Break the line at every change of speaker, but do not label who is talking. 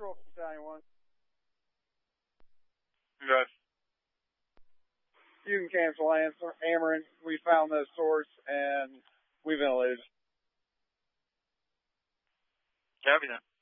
Patrol Battalion 1.
Good.
You can cancel Ameren. We found the source and we ventilated.
Copy that.